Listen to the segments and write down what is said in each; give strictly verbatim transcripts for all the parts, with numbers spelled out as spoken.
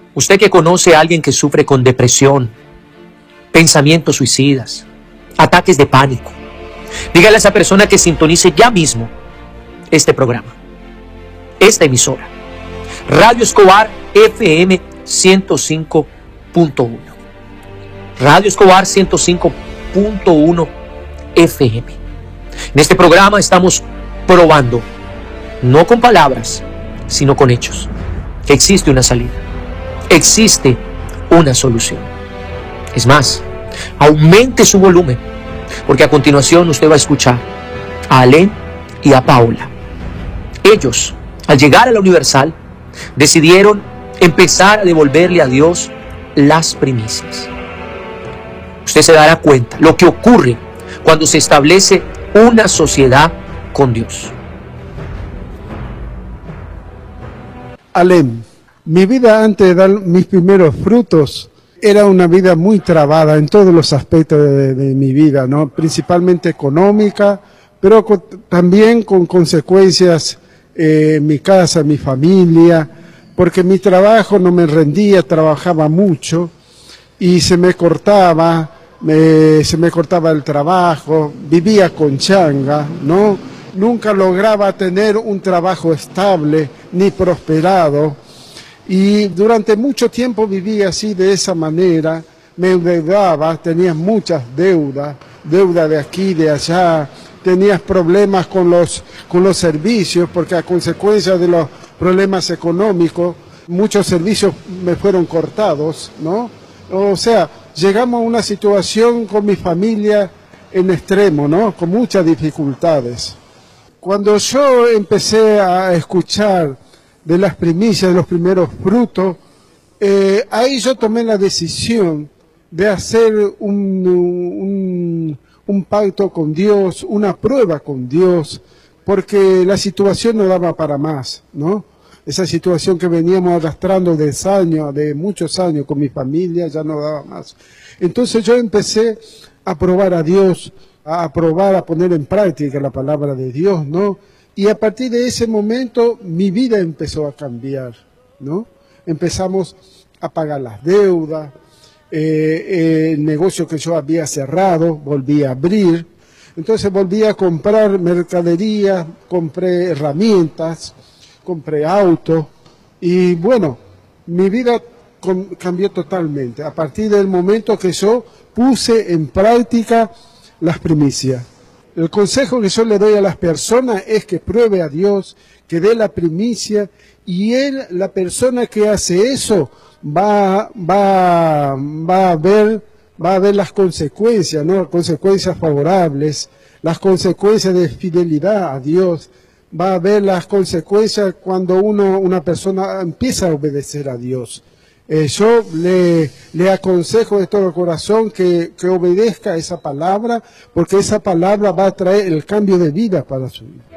Usted que conoce a alguien que sufre con depresión, pensamientos suicidas, ataques de pánico, dígale a esa persona que sintonice ya mismo este programa, esta emisora, Radio Escobar F M ciento cinco punto uno. Radio Escobar ciento cinco punto uno F M. En este programa estamos probando, no con palabras, sino con hechos, que existe una salida, existe una solución. Es más, aumente su volumen, porque a continuación usted va a escuchar a Alén y a Paola. Ellos, al llegar a la Universal, decidieron empezar a devolverle a Dios las primicias. Usted se dará cuenta lo que ocurre cuando se establece una sociedad con Dios. Alén, mi vida antes de dar mis primeros frutos era una vida muy trabada en todos los aspectos de, de mi vida, ¿no? Principalmente económica, pero con, también con consecuencias eh, en mi casa, en mi familia, porque mi trabajo no me rendía, trabajaba mucho y se me cortaba, me, se me cortaba el trabajo, vivía con changa, ¿no? Nunca lograba tener un trabajo estable ni prosperado. Y durante mucho tiempo viví así, de esa manera, me endeudaba, tenía muchas deudas, deuda de aquí, de allá, tenías problemas con los, con los servicios, porque a consecuencia de los problemas económicos, muchos servicios me fueron cortados, ¿no? O sea, llegamos a una situación con mi familia en extremo, ¿no? Con muchas dificultades. Cuando yo empecé a escuchar de las primicias, de los primeros frutos, eh, ahí yo tomé la decisión de hacer un, un, un pacto con Dios, una prueba con Dios, porque la situación no daba para más, ¿no? Esa situación que veníamos arrastrando desde años, de muchos años con mi familia, ya no daba más. Entonces yo empecé a probar a Dios, a probar, a poner en práctica la palabra de Dios, ¿no? Y a partir de ese momento mi vida empezó a cambiar, ¿no? Empezamos a pagar las deudas, eh, eh, el negocio que yo había cerrado, volví a abrir, entonces volví a comprar mercadería, compré herramientas, compré autos y bueno, mi vida com- cambió totalmente a partir del momento que yo puse en práctica las primicias. El consejo que yo le doy a las personas es que pruebe a Dios, que dé la primicia, y él, la persona que hace eso, va, va, va a ver, va a ver las consecuencias, ¿no? Las consecuencias favorables, las consecuencias de fidelidad a Dios, va a ver las consecuencias cuando uno, una persona empieza a obedecer a Dios. Eh, yo le, le aconsejo de todo corazón que, que obedezca esa palabra, porque esa palabra va a traer el cambio de vida para su vida.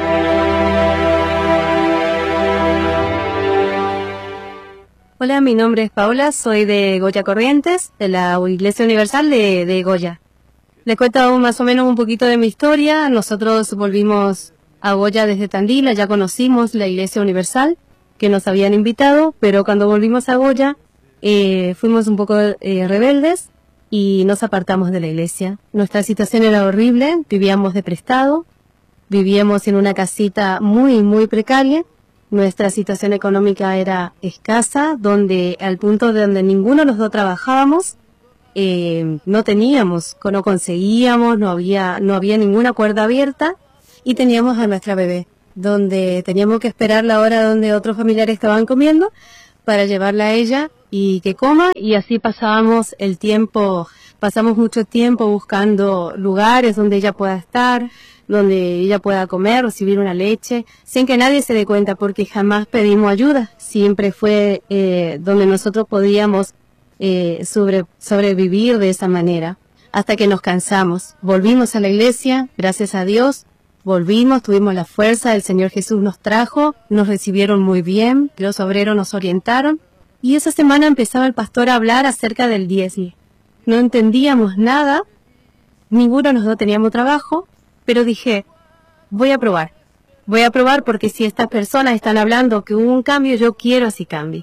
Hola, mi nombre es Paola, soy de Goya Corrientes, de la Iglesia Universal de, de Goya. Les cuento más o menos un poquito de mi historia. Nosotros volvimos a Goya desde Tandil, ya conocimos la Iglesia Universal, que nos habían invitado, pero cuando volvimos a Goya eh, fuimos un poco eh, rebeldes y nos apartamos de la iglesia. Nuestra situación era horrible, vivíamos de prestado, vivíamos en una casita muy, muy precaria, nuestra situación económica era escasa, donde al punto de donde ninguno de los dos trabajábamos, eh, no teníamos, no conseguíamos, no había, no había ninguna cuerda abierta y teníamos a nuestra bebé, donde teníamos que esperar la hora donde otros familiares estaban comiendo para llevarla a ella y que coma, y así pasábamos el tiempo, pasamos mucho tiempo buscando lugares donde ella pueda estar, donde ella pueda comer, recibir una leche, sin que nadie se dé cuenta, porque jamás pedimos ayuda, siempre fue eh, donde nosotros podíamos eh, sobre, sobrevivir de esa manera, hasta que nos cansamos, volvimos a la iglesia, gracias a Dios. Volvimos, tuvimos la fuerza, el Señor Jesús nos trajo, nos recibieron muy bien, los obreros nos orientaron, y esa semana empezaba el pastor a hablar acerca del diezmo. No entendíamos nada, ninguno de los dos teníamos trabajo, pero dije, voy a probar, voy a probar porque si estas personas están hablando que hubo un cambio, yo quiero así cambie.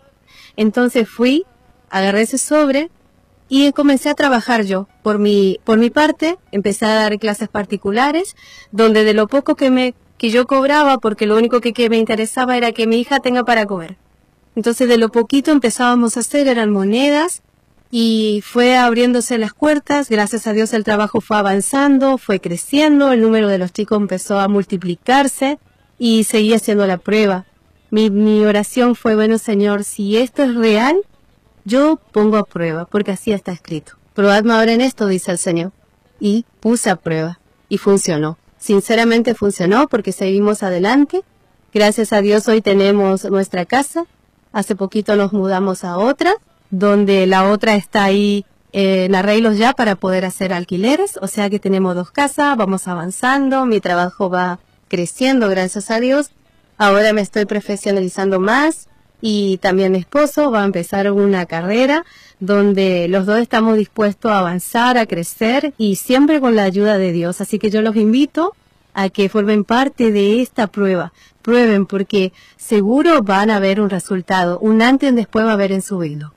Entonces fui, agarré ese sobre y comencé a trabajar yo. Por mi, por mi parte, empecé a dar clases particulares, donde de lo poco que me, que yo cobraba, porque lo único que, que me interesaba era que mi hija tenga para comer. Entonces de lo poquito empezábamos a hacer, eran monedas, y fue abriéndose las puertas. Gracias a Dios el trabajo fue avanzando, fue creciendo, el número de los chicos empezó a multiplicarse, y seguí haciendo la prueba. Mi, mi oración fue, bueno Señor, si esto es real, yo pongo a prueba, porque así está escrito. Probadme ahora en esto, dice el Señor. Y puse a prueba, y funcionó. Sinceramente funcionó, porque seguimos adelante. Gracias a Dios hoy tenemos nuestra casa. Hace poquito nos mudamos a otra, donde la otra está ahí eh, en arreglos ya para poder hacer alquileres. O sea que tenemos dos casas, vamos avanzando, mi trabajo va creciendo, gracias a Dios. Ahora me estoy profesionalizando más. Y también mi esposo va a empezar una carrera donde los dos estamos dispuestos a avanzar, a crecer y siempre con la ayuda de Dios. Así que yo los invito a que formen parte de esta prueba. Prueben porque seguro van a ver un resultado. Un antes y un después va a haber en su vida.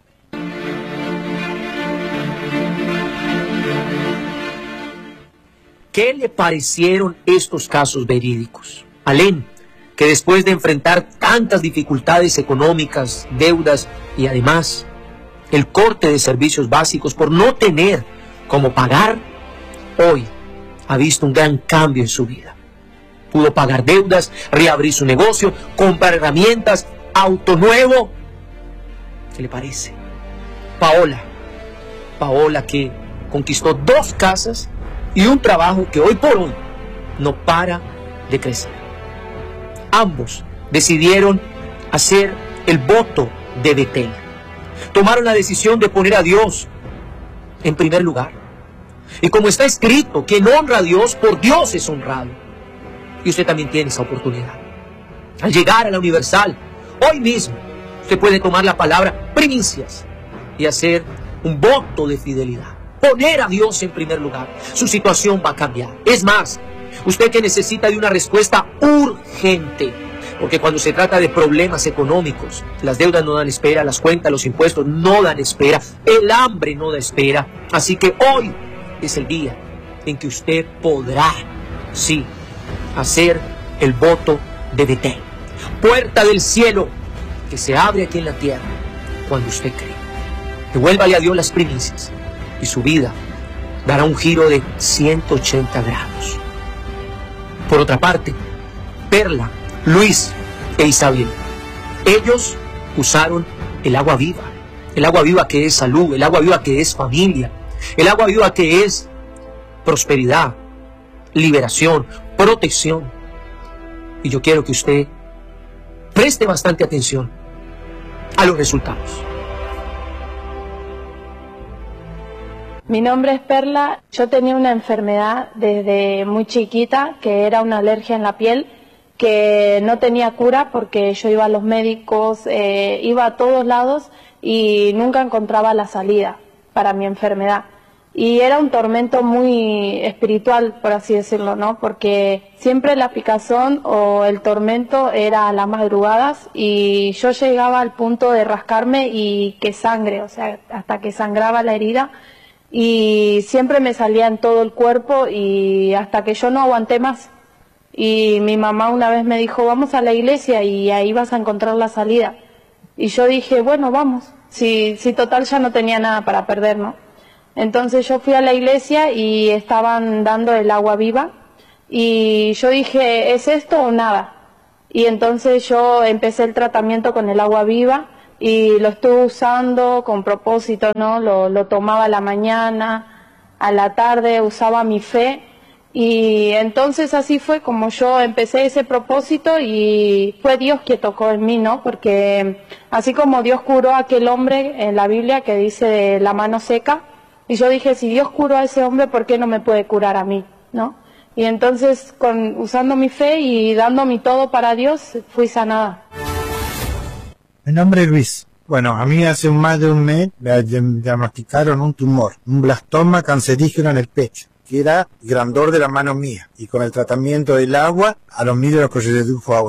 ¿Qué le parecieron estos casos verídicos? Alén, que después de enfrentar tantas dificultades económicas, deudas y además el corte de servicios básicos por no tener cómo pagar, hoy ha visto un gran cambio en su vida. Pudo pagar deudas, reabrir su negocio, comprar herramientas, auto nuevo. ¿Qué le parece? Paola, Paola que conquistó dos casas y un trabajo que hoy por hoy no para de crecer. Ambos decidieron hacer el voto de Betel. Tomaron la decisión de poner a Dios en primer lugar. Y como está escrito, quien honra a Dios, por Dios es honrado. Y usted también tiene esa oportunidad. Al llegar a la Universal, hoy mismo, usted puede tomar la palabra primicias y hacer un voto de fidelidad. Poner a Dios en primer lugar. Su situación va a cambiar. Es más, usted que necesita de una respuesta urgente, porque cuando se trata de problemas económicos, las deudas no dan espera, las cuentas, los impuestos no dan espera, el hambre no da espera. Así que hoy es el día en que usted podrá, sí, hacer el voto de Betel. Puerta del cielo que se abre aquí en la tierra cuando usted cree. Devuélvale a Dios las primicias y su vida dará un giro de ciento ochenta grados. Por otra parte, Perla, Luis e Isabel, ellos usaron el agua viva, el agua viva que es salud, el agua viva que es familia, el agua viva que es prosperidad, liberación, protección. Y yo quiero que usted preste bastante atención a los resultados. Mi nombre es Perla. Yo tenía una enfermedad desde muy chiquita, que era una alergia en la piel, que no tenía cura porque yo iba a los médicos, eh, iba a todos lados y nunca encontraba la salida para mi enfermedad. Y era un tormento muy espiritual, por así decirlo, ¿no? Porque siempre la picazón o el tormento era a las madrugadas y yo llegaba al punto de rascarme y que sangre, o sea, hasta que sangraba la herida. Y siempre me salía en todo el cuerpo y hasta que yo no aguanté más. Y mi mamá una vez me dijo, vamos a la iglesia y ahí vas a encontrar la salida. Y yo dije, bueno, vamos, si, si total ya no tenía nada para perder, ¿no? Entonces yo fui a la iglesia y estaban dando el agua viva y yo dije, ¿es esto o nada? Y entonces yo empecé el tratamiento con el agua viva y lo estuve usando con propósito, ¿no? Lo, lo tomaba a la mañana, a la tarde usaba mi fe y entonces así fue como yo empecé ese propósito y fue Dios que tocó en mí, ¿no? Porque así como Dios curó a aquel hombre en la Biblia que dice de la mano seca, y yo dije, si Dios curó a ese hombre, ¿por qué no me puede curar a mí? ¿No? Y entonces, con, usando mi fe y dando mi todo para Dios, fui sanada. Mi nombre es Luis. Bueno, a mí hace más de un mes me diagnosticaron un tumor, un blastoma cancerígeno en el pecho, que era grandor de la mano mía. Y con el tratamiento del agua, a los milagros que se redujo ahora.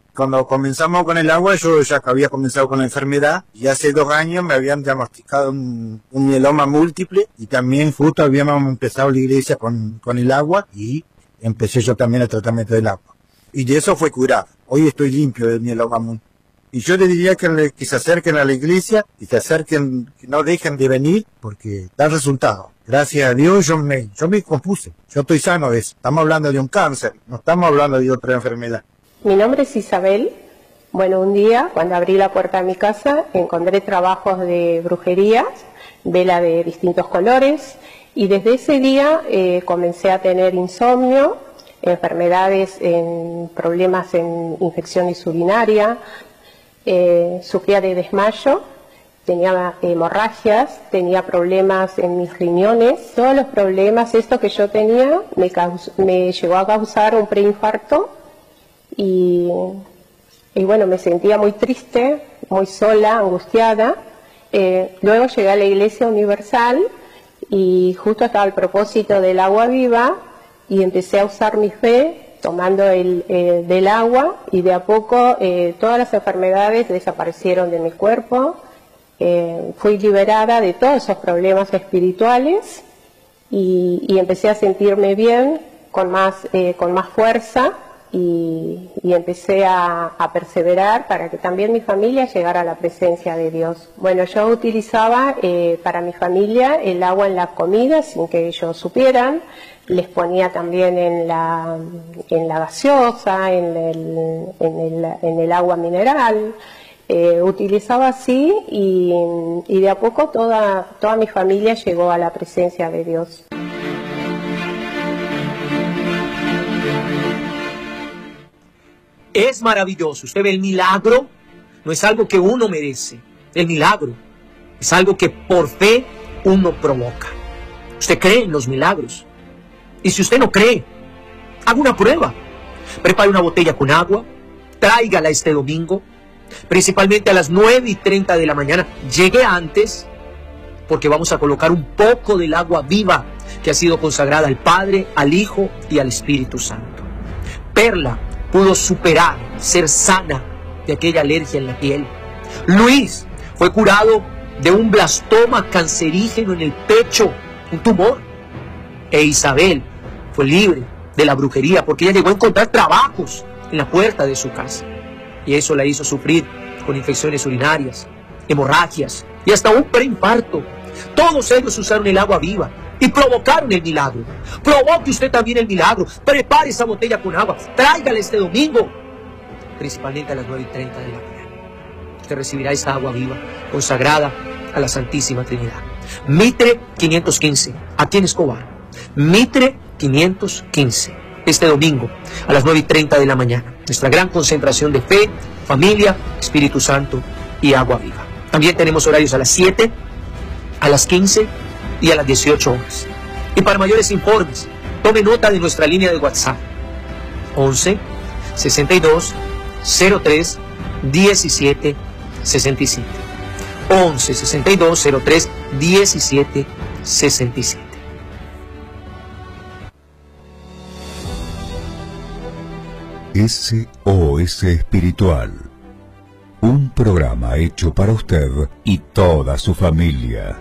Cuando comenzamos con el agua, yo ya había comenzado con la enfermedad y hace dos años me habían diagnosticado un, un mieloma múltiple y también justo habíamos empezado la iglesia con, con el agua y empecé yo también el tratamiento del agua. Y de eso fue curado. Hoy estoy limpio del mieloma múltiple. Y yo les diría que, que se acerquen a la iglesia y se acerquen, que no dejen de venir porque da resultado. Gracias a Dios yo me, yo me compuse. Yo estoy sano de eso. Estamos hablando de un cáncer, no estamos hablando de otra enfermedad. Mi nombre es Isabel. Bueno, un día, cuando abrí la puerta de mi casa, encontré trabajos de brujería, vela de distintos colores, y desde ese día eh, comencé a tener insomnio, enfermedades, en problemas en infecciones urinarias, eh, sufría de desmayo, tenía hemorragias, tenía problemas en mis riñones. Todos los problemas, esto que yo tenía, me, caus me llegó a causar un preinfarto. Y, y bueno, me sentía muy triste, muy sola, angustiada. Eh, luego llegué a la Iglesia Universal y justo estaba el propósito del agua viva y empecé a usar mi fe tomando el, eh, del agua y de a poco eh, todas las enfermedades desaparecieron de mi cuerpo. Eh, fui liberada de todos esos problemas espirituales y, y empecé a sentirme bien, con más, eh, con más fuerza. Y, y empecé a, a perseverar para que también mi familia llegara a la presencia de Dios. Bueno, yo utilizaba eh, para mi familia el agua en la comida sin que ellos supieran, les ponía también en la, en la gaseosa, en el, en el, en el agua mineral, eh, utilizaba así y, y de a poco toda, toda mi familia llegó a la presencia de Dios. Es maravilloso. Usted ve el milagro, no es algo que uno merece. El milagro es algo que por fe uno provoca. Usted cree en los milagros. Y si usted no cree, haga una prueba. Prepare una botella con agua, tráigala este domingo, principalmente a las nueve y treinta de la mañana. Llegue antes, porque vamos a colocar un poco del agua viva que ha sido consagrada al Padre, al Hijo y al Espíritu Santo. Perla pudo superar, ser sana de aquella alergia en la piel. Luis fue curado de un blastoma cancerígeno en el pecho, un tumor. E Isabel fue libre de la brujería porque ella llegó a encontrar trabajos en la puerta de su casa. Y eso la hizo sufrir con infecciones urinarias, hemorragias y hasta un preinfarto. Todos ellos usaron el agua viva y provocaron el milagro. Provoque usted también el milagro. Prepare esa botella con agua. Tráigala este domingo, principalmente a las nueve y treinta de la mañana. Usted recibirá esta agua viva, consagrada a la Santísima Trinidad. Mitre quinientos quince, aquí en Escobar. Mitre quinientos quince, este domingo, a las nueve y treinta de la mañana. Nuestra gran concentración de fe, familia, Espíritu Santo y agua viva. También tenemos horarios a las siete, a las quince y a las dieciocho horas. Y para mayores informes, tome nota de nuestra línea de WhatsApp. once, sesenta y dos, cero tres, diecisiete, sesenta y siete. once, sesenta y dos, cero tres, diecisiete, sesenta y siete. S O S Espiritual. Un programa hecho para usted y toda su familia.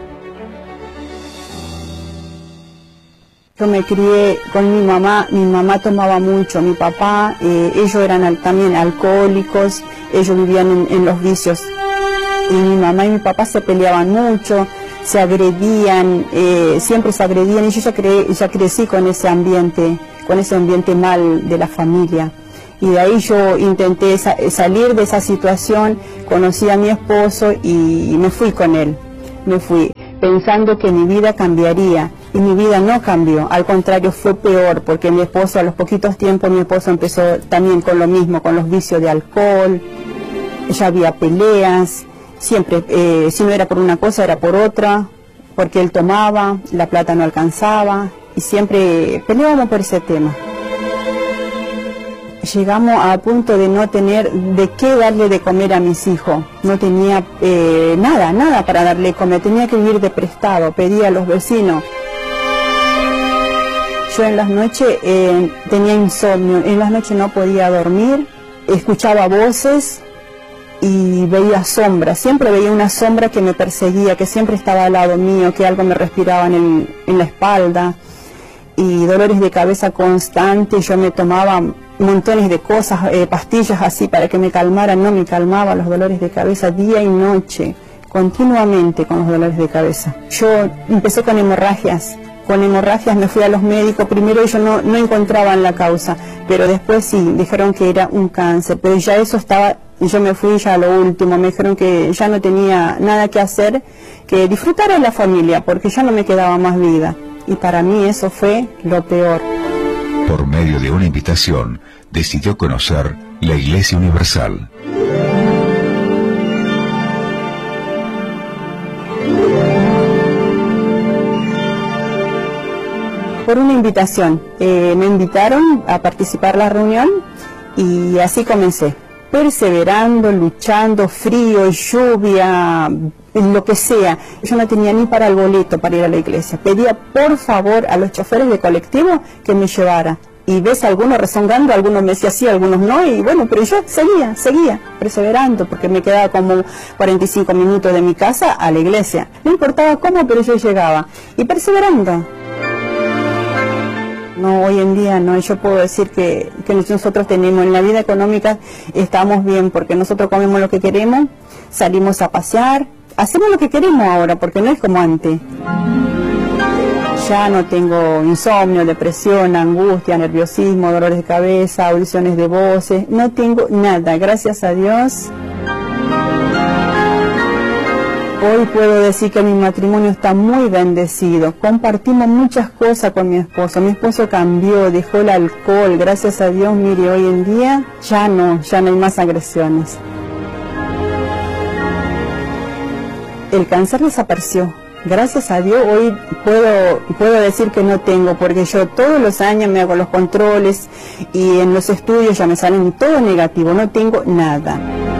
Yo me crié con mi mamá, mi mamá tomaba mucho, mi papá, eh, ellos eran al, también alcohólicos, ellos vivían en, en los vicios. Y mi mamá y mi papá se peleaban mucho, se agredían, eh, siempre se agredían, y yo ya, cre ya crecí con ese ambiente, con ese ambiente mal de la familia. Y de ahí yo intenté sa salir de esa situación, conocí a mi esposo y, y me fui con él, me fui pensando que mi vida cambiaría. Y mi vida no cambió, al contrario fue peor, porque mi esposo a los poquitos tiempos, mi esposo empezó también con lo mismo, con los vicios de alcohol, ya había peleas, siempre, eh, si no era por una cosa era por otra, porque él tomaba, la plata no alcanzaba, y siempre peleábamos por ese tema. Llegamos a punto de no tener de qué darle de comer a mis hijos, no tenía eh, nada, nada para darle de comer, tenía que vivir de prestado, pedía a los vecinos. Yo en las noches eh, tenía insomnio, en las noches no podía dormir, escuchaba voces y veía sombras, siempre veía una sombra que me perseguía, que siempre estaba al lado mío, que algo me respiraba en, el, en la espalda, y dolores de cabeza constantes. Yo me tomaba montones de cosas, eh, pastillas así para que me calmaran, no me calmaba los dolores de cabeza día y noche, continuamente con los dolores de cabeza. Yo empecé con hemorragias, con hemorragias me fui a los médicos, primero ellos no, no encontraban la causa, pero después sí, dijeron que era un cáncer, pero ya eso estaba, yo me fui ya a lo último, me dijeron que ya no tenía nada que hacer, que disfrutara de la familia, porque ya no me quedaba más vida, y para mí eso fue lo peor. Por medio de una invitación, decidió conocer la Iglesia Universal. Por una invitación, eh, me invitaron a participar en la reunión y así comencé, perseverando, luchando, frío, lluvia, lo que sea. Yo no tenía ni para el boleto para ir a la iglesia, pedía por favor a los choferes de colectivo que me llevara. Y ves a algunos rezongando, algunos me decían sí, algunos no, y bueno, pero yo seguía, seguía, perseverando, porque me quedaba como cuarenta y cinco minutos de mi casa a la iglesia. No importaba cómo, pero yo llegaba, y perseverando. No, hoy en día no, yo puedo decir que, que nosotros tenemos, en la vida económica estamos bien, porque nosotros comemos lo que queremos, salimos a pasear, hacemos lo que queremos ahora, porque no es como antes. Ya no tengo insomnio, depresión, angustia, nerviosismo, dolores de cabeza, audiciones de voces, no tengo nada, gracias a Dios. Hoy puedo decir que mi matrimonio está muy bendecido, compartimos muchas cosas con mi esposo, mi esposo cambió, dejó el alcohol, gracias a Dios, mire, hoy en día ya no, ya no hay más agresiones. El cáncer desapareció. Gracias a Dios hoy puedo, puedo decir que no tengo, porque yo todos los años me hago los controles y en los estudios ya me salen todo negativo, no tengo nada.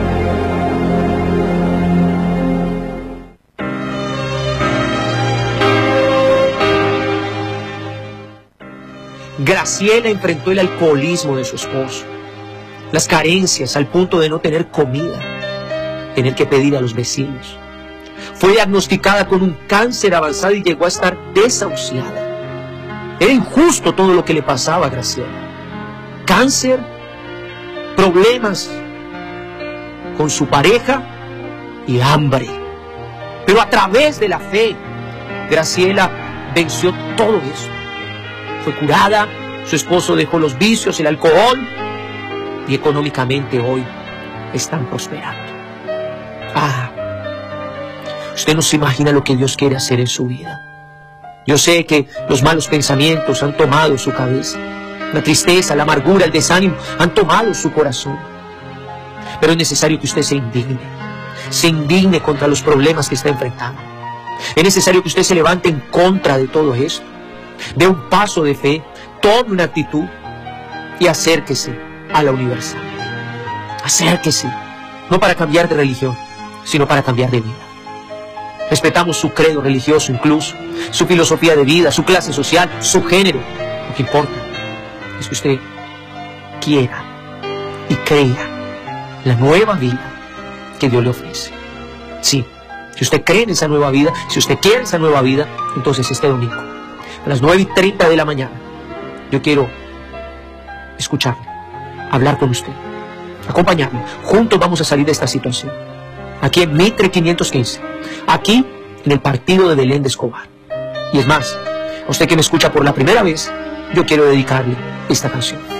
Graciela enfrentó el alcoholismo de su esposo, las carencias al punto de no tener comida, tener que pedir a los vecinos. Fue diagnosticada con un cáncer avanzado y llegó a estar desahuciada. Era injusto todo lo que le pasaba a Graciela. Cáncer, problemas con su pareja y hambre. Pero a través de la fe, Graciela venció todo eso. Fue curada, su esposo dejó los vicios, el alcohol, y económicamente hoy están prosperando. Ah, usted no se imagina lo que Dios quiere hacer en su vida. Yo sé que los malos pensamientos han tomado su cabeza, la tristeza, la amargura, el desánimo han tomado su corazón. Pero es necesario que usted se indigne, se indigne contra los problemas que está enfrentando. Es necesario que usted se levante en contra de todo esto. Dé un paso de fe, tome una actitud y acérquese a la Universal. Acérquese, no para cambiar de religión, sino para cambiar de vida. Respetamos su credo religioso incluso, su filosofía de vida, su clase social, su género. Lo que importa es que usted quiera y crea la nueva vida que Dios le ofrece. Sí, si usted cree en esa nueva vida, si usted quiere esa nueva vida, entonces este domingo, a las nueve y treinta de la mañana, yo quiero escucharle, hablar con usted, acompañarle. Juntos vamos a salir de esta situación. Aquí en Mitre quinientos quince, aquí en el partido de Belén de Escobar. Y es más, a usted que me escucha por la primera vez, yo quiero dedicarle esta canción.